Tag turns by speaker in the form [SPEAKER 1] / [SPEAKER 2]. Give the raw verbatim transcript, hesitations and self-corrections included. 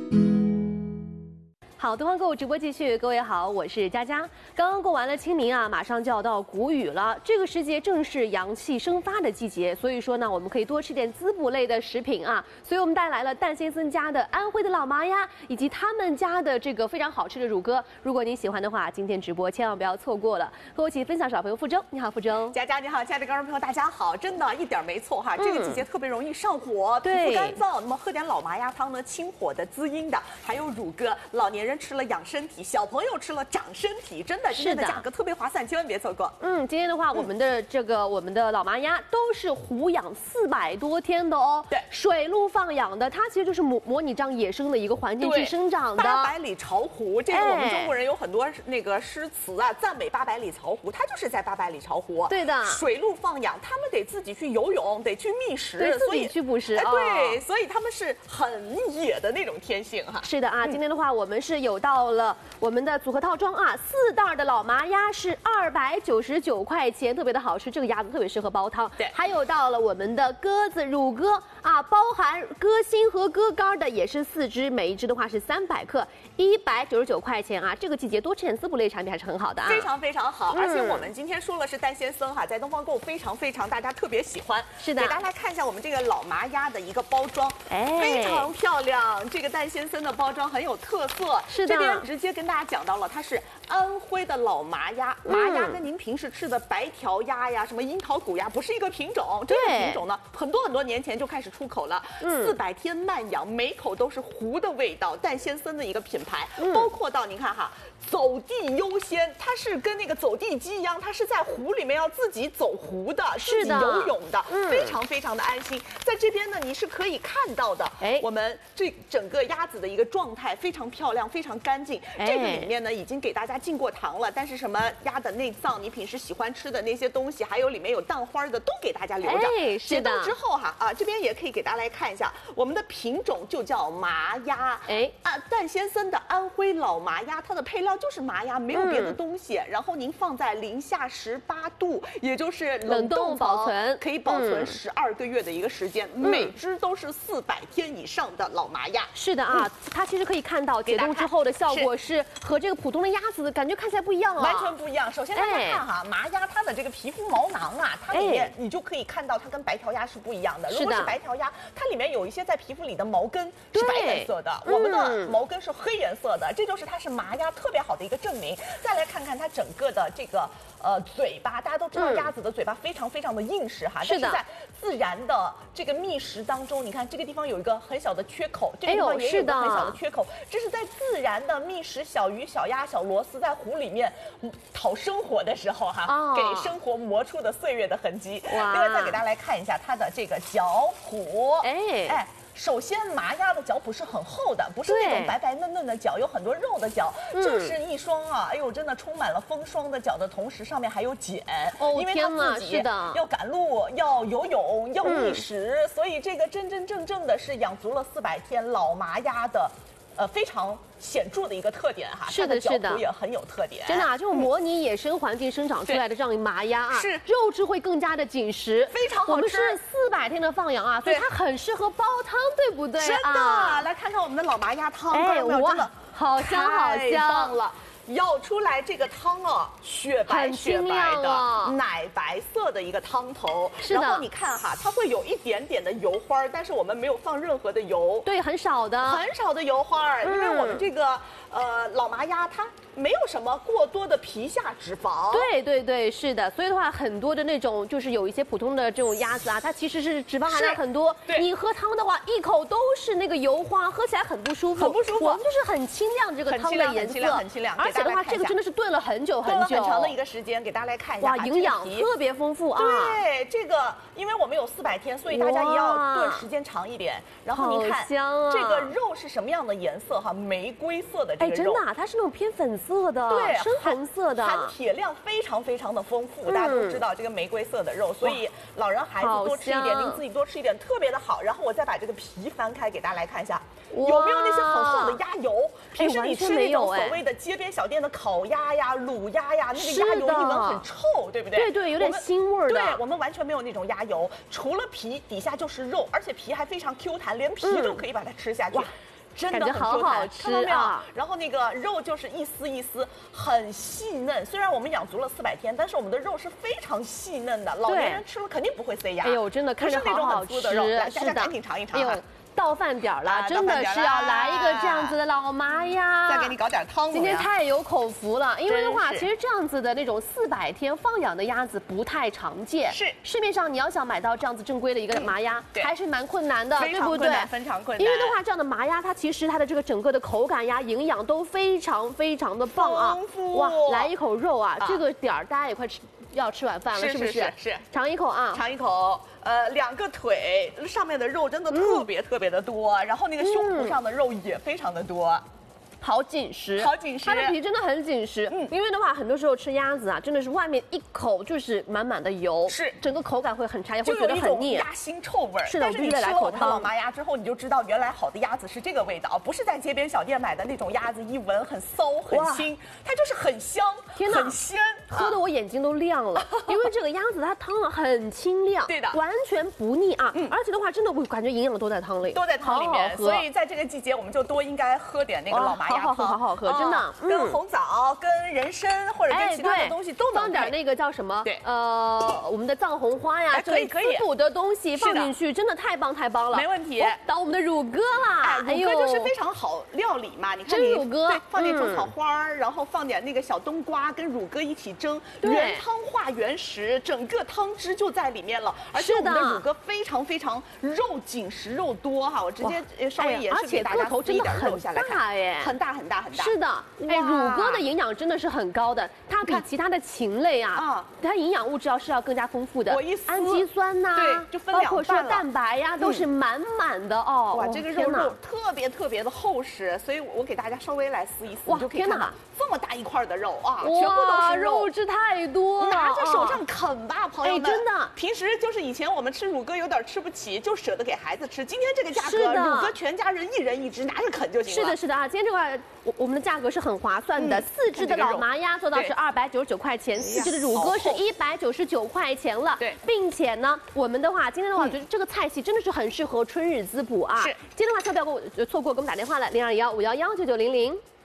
[SPEAKER 1] 好，东方购物直播继续，各位好，我是佳佳。刚刚过完了清明啊，马上就要到谷雨了。这个时节正是阳气生发的季节，所以说呢，我们可以多吃点滋补类的食品啊。所以我们带来了蛋先生家的安徽的老麻鸭，以及他们家的这个非常好吃的乳鸽。如果您喜欢的话，今天直播千万不要错过了。和我一起分享小朋友傅周，你好，傅周。
[SPEAKER 2] 佳佳你好，亲爱的观众朋友，大家好，真的一点没错哈。这个季节特别容易上火，皮肤干燥，那么喝点老麻鸭汤呢，清火的、滋阴的，还有乳鸽，老年人吃了养身体，小朋友吃了长身体，真的今天的价格特别划算，千万别错过。
[SPEAKER 1] 嗯，今天的话，我们的这个我们的老麻鸭都是虎养四百多天的哦，
[SPEAKER 2] 对，
[SPEAKER 1] 水陆放养的，它其实就是模模拟这样野生的一个环境去生长的。
[SPEAKER 2] 八百里巢湖，这个我们中国人有很多那个诗词啊，赞美八百里巢湖，它就是在八百里巢湖。
[SPEAKER 1] 对的，
[SPEAKER 2] 水陆放养，他们得自己去游泳，得去觅食，
[SPEAKER 1] 对，自己去捕食。
[SPEAKER 2] 哎，对，所以他们是很野的那种天性哈。
[SPEAKER 1] 是的啊，今天的话，我们是有到了我们的组合套装啊，四袋的老麻鸭是二百九十九块钱，特别的好吃，这个鸭子特别适合煲汤。
[SPEAKER 2] 对，
[SPEAKER 1] 还有到了我们的鸽子乳鸽啊，包含鸽心和鸽肝的也是四只，每一只的话是三百克，一百九十九块钱啊。这个季节多吃点滋补类产品还是很好的啊，
[SPEAKER 2] 非常非常好。而且我们今天说了是蛋先生哈，在东方购物非常非常大家特别喜欢。
[SPEAKER 1] 是的，
[SPEAKER 2] 给大家来看一下我们这个老麻鸭的一个包装，
[SPEAKER 1] 哎，
[SPEAKER 2] 非常漂亮。这个蛋先生的包装很有特色，
[SPEAKER 1] 是的，
[SPEAKER 2] 这边直接跟大家讲到了，它是安徽的老麻鸭，麻鸭跟您平时吃的白条鸭呀、什么樱桃骨鸭不是一个品种。这个品种呢，很多很多年前就开始出口了，四百天慢养，每口都是湖的味道。蛋先生的一个品牌，包括到您看哈，走地优先，它是跟那个走地鸡一样，它是在湖里面要自己走湖的，自己游泳的，非常非常的安心。在这边呢，你是可以看到的，哎，我们这整个鸭子的一个状态非常漂亮，非常干净。这个里面呢，已经给大家进过糖了，但是什么鸭的内脏，你平时喜欢吃的那些东西，还有里面有蛋花的，都给大家留着。
[SPEAKER 1] 哎，是的。
[SPEAKER 2] 解冻之后哈，啊，这边也可以给大家来看一下，我们的品种就叫麻鸭。哎，啊，蛋先生的安徽老麻鸭，它的配料就是麻鸭，没有别的东西。嗯、然后您放在零下十八度，也就是冷冻保存，可以保存十二个月的一个时间，嗯、每只都是四百天以上的老麻鸭。
[SPEAKER 1] 是的啊，嗯、它其实可以看到解冻之后的效果是和这个普通的鸭子的感觉看起来不一样啊，
[SPEAKER 2] 完全不一样。首先大家看哈，哎、麻鸭它的这个皮肤毛囊啊，它里面你就可以看到它跟白条鸭是不一样的。如果是白条鸭，它里面有一些在皮肤里的毛根是白颜色的，我们的毛根是黑颜色的，这就是它是麻鸭特别好的一个证明。再来看看它整个的这个呃嘴巴，大家都知道鸭子的嘴巴非常非常的硬实哈，但是在自然的这个觅食当中，你看这个地方有一个很小的缺口，这个地方也有一个很小的缺口，这是在自然的觅食小鱼、小鸭、小螺丝在湖里面讨生活的时候哈，哦、给生活磨出的岁月的痕迹。另外再给大家来看一下它的这个脚蹼，哎哎。首先，麻鸭的脚蹼是很厚的，不是那种白白嫩嫩的脚，有很多肉的脚。这是一双啊，哎呦，真的充满了风霜的脚的同时，上面还有茧，
[SPEAKER 1] 哦、
[SPEAKER 2] 因为它自己要赶路、要游泳、要觅食，嗯、所以这个真真正正的是养足了四百天老麻鸭的。呃，非常显著的一个特点哈，
[SPEAKER 1] 是的，是的，
[SPEAKER 2] 也很有特点，
[SPEAKER 1] 真的啊，这种模拟野生环境生长出来的这样一麻鸭啊，
[SPEAKER 2] 是
[SPEAKER 1] 肉质会更加的紧实，
[SPEAKER 2] 非常好吃。
[SPEAKER 1] 我们是四百天的放养啊，所以它很适合煲汤，对不对？
[SPEAKER 2] 真的，来看看我们的老麻鸭汤，
[SPEAKER 1] 哎，哇，好香好香，
[SPEAKER 2] 太棒了。舀出来这个汤啊，雪白雪白的、哦、奶白色的一个汤头，
[SPEAKER 1] 是的。
[SPEAKER 2] 然后你看哈，它会有一点点的油花，但是我们没有放任何的油，
[SPEAKER 1] 对，很少的，
[SPEAKER 2] 很少的油花，嗯、因为我们这个呃老麻鸭它没有什么过多的皮下脂肪。
[SPEAKER 1] 对对对，是的。所以的话，很多的那种就是有一些普通的这种鸭子啊，它其实是脂肪含量很多。你喝汤的话，一口都是那个油花，喝起来很不舒服，
[SPEAKER 2] 很不舒服。
[SPEAKER 1] 我们就是很清亮这个汤的颜色，
[SPEAKER 2] 很清亮，很清亮。
[SPEAKER 1] 而且的话，这个真的是炖了很久很久，
[SPEAKER 2] 炖了很长的一个时间，给大家来看一下。
[SPEAKER 1] 哇，营养特别丰富啊！
[SPEAKER 2] 对，这个因为我们有四百天，所以大家也要炖时间长一点。然后您看，
[SPEAKER 1] 啊、
[SPEAKER 2] 这个肉是什么样的颜色哈？玫瑰色的这个肉，
[SPEAKER 1] 哎，真的、啊，它是那种偏粉色的，
[SPEAKER 2] 对，
[SPEAKER 1] 深红色的，
[SPEAKER 2] 含铁量非常非常的丰富。嗯、大家都知道这个玫瑰色的肉，所以老人孩子多吃一点，您自己多吃一点，特别的好。然后我再把这个皮翻开，给大家来看一下，有没有那些很厚的鸭油？平时你吃那种所谓的街边小店的烤鸭呀、卤鸭呀，那个鸭油一闻很臭，对不对？
[SPEAKER 1] 对对，有点腥味的。
[SPEAKER 2] 对，我们完全没有那种鸭油，除了皮，底下就是肉，而且皮还非常 Q 弹，连皮都可以把它吃下去。 真的很
[SPEAKER 1] 好好吃，
[SPEAKER 2] 看到没有？啊、然后那个肉就是一丝一丝，很细嫩。虽然我们养足了四百天，但是我们的肉是非常细嫩的，老年人吃了肯定不会塞牙。
[SPEAKER 1] 哎呦，真的看着好好吃，
[SPEAKER 2] 来，大家赶紧尝一尝。
[SPEAKER 1] 哎呦，到饭点了，啊、真的是要来一个这样子的老麻鸭。
[SPEAKER 2] 再给你搞点汤。
[SPEAKER 1] 今天太有口福了，因为的话，其实这样子的那种四百天放养的鸭子不太常见。
[SPEAKER 2] 是，
[SPEAKER 1] 市面上你要想买到这样子正规的一个麻鸭，嗯、还是蛮困难的，对不对？
[SPEAKER 2] 非常困难。
[SPEAKER 1] 因为的话，这样的麻鸭它其实它的这个整个的口感呀、营养都非常非常的棒啊！哇，来一口肉啊，啊这个点儿大家也快吃。要吃晚饭了，是不是？
[SPEAKER 2] 是是，
[SPEAKER 1] 尝一口啊，
[SPEAKER 2] 尝一口。呃，两个腿上面的肉真的特别特别的多，然后那个胸脯上的肉也非常的多。
[SPEAKER 1] 好紧实，
[SPEAKER 2] 好紧实，
[SPEAKER 1] 它的皮真的很紧实。嗯，因为的话，很多时候吃鸭子啊，真的是外面一口就是满满的油，
[SPEAKER 2] 是
[SPEAKER 1] 整个口感会很差，也会觉得很腻，
[SPEAKER 2] 鸭腥臭味儿。
[SPEAKER 1] 是的，
[SPEAKER 2] 但是你吃了我们的老麻鸭之后，你就知道原来好的鸭子是这个味道，不是在街边小店买的那种鸭子，一闻很骚很腥，它就是很香，
[SPEAKER 1] 天哪，
[SPEAKER 2] 很鲜，
[SPEAKER 1] 喝的我眼睛都亮了。因为这个鸭子它汤啊很清亮，
[SPEAKER 2] 对的，
[SPEAKER 1] 完全不腻啊。嗯，而且的话，真的我感觉营养都在汤里，
[SPEAKER 2] 都在汤里面，所以在这个季节我们就多应该喝点那个老麻鸭汤，
[SPEAKER 1] 好好好喝。真的，
[SPEAKER 2] 跟红枣、跟人参或者跟其他的东西都能
[SPEAKER 1] 放点那个叫什么？
[SPEAKER 2] 对，
[SPEAKER 1] 呃，我们的藏红花呀，
[SPEAKER 2] 可以可以
[SPEAKER 1] 滋补的东西放进去，真的太棒太棒了，
[SPEAKER 2] 没问题。
[SPEAKER 1] 当我们的乳鸽啦，
[SPEAKER 2] 哎，乳鸽就是非常好料理嘛。你看
[SPEAKER 1] 蒸乳鸽，
[SPEAKER 2] 对，放点种草花，然后放点那个小冬瓜，跟乳鸽一起蒸，原汤化原食，整个汤汁就在里面了。而且我们的乳鸽非常非常肉紧实肉多哈，我直接稍微也是给大家撕一点肉下来看，很大很大很大。
[SPEAKER 1] 是的，哎，乳鸽的营养真的是很高的，它比其他的禽类啊，它营养物质要是要更加丰富的。
[SPEAKER 2] 我一撕，
[SPEAKER 1] 氨基酸呐，
[SPEAKER 2] 对，就分两半了。
[SPEAKER 1] 包括说蛋白呀，都是满满的哦。
[SPEAKER 2] 哇，这个肉肉特别特别的厚实，所以我给大家稍微来撕一撕，
[SPEAKER 1] 哇，
[SPEAKER 2] 就可以看到这么大一块的肉啊，
[SPEAKER 1] 全
[SPEAKER 2] 部都是
[SPEAKER 1] 肉质太多了。
[SPEAKER 2] 拿着手上啃吧，朋友们。
[SPEAKER 1] 真的，
[SPEAKER 2] 平时就是以前我们吃乳鸽有点吃不起，就舍得给孩子吃。今天这个价格，乳鸽全家人一人一只，拿着啃就行了。
[SPEAKER 1] 是的，是的啊，今天这块我我们的价格是很划算的，四只的老麻鸭做到是二百九十九块钱，四只的乳鸽是一百九十九块钱了。
[SPEAKER 2] 对，
[SPEAKER 1] 并且呢，我们的话今天的话，我觉得这个菜系真的是很适合春日滋补啊。
[SPEAKER 2] 是，
[SPEAKER 1] 今天的话，千万不要给我错过，给我们打电话了，零二幺五幺幺九九零零。